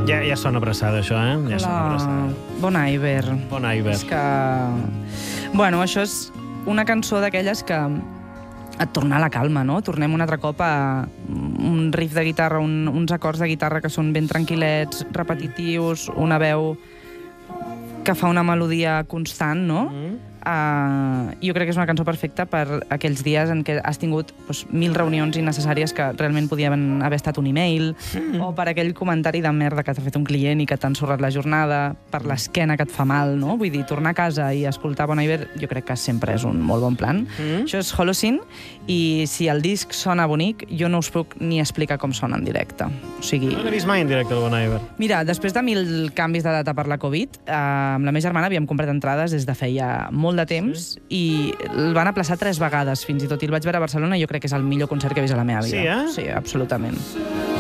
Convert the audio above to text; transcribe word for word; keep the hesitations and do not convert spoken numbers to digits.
Ja, ja sona abraçada, això, eh? Ja sona abraçada. Bon Iver. Bon Iver. És que... Bueno, això és una cançó d'aquelles que et torna a la calma, no? Tornem un altre cop a un riff de guitarra, un, uns acords de guitarra que són ben tranquil·lets, repetitius, una veu que fa una melodia constant, no? Mm. Uh, jo crec que és una cançó perfecta per aquells dies en què has tingut doncs, mil reunions innecessàries que realment podien haver estat un e-mail, mm. o per aquell comentari de merda que t'ha fet un client i que t'ha ensorrat la jornada, per l'esquena que et fa mal, no? Vull dir, tornar a casa i escoltar Bon Iver jo crec que sempre és un molt bon plan. Mm. Això és Holocene, i si el disc sona bonic, jo no us puc ni explicar com sona en directe. O sigui... No l'he vist mai en directe, el Bon Iver. Mira, després de mil canvis de data per la Covid, eh, amb la meva germana havíem comprat entrades des de feia molt de temps, sí. I el van aplaçar tres vegades, fins i tot, i el vaig veure a Barcelona, i jo crec que és el millor concert que he vist a la meva vida. Sí, eh? Sí, absolutament.